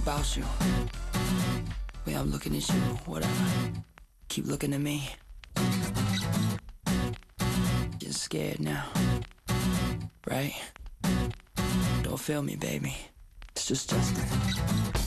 About you. Way I'm looking at you, whatever. Keep looking at me. Just scared now. Right? Don't feel me, baby. It's just Justin.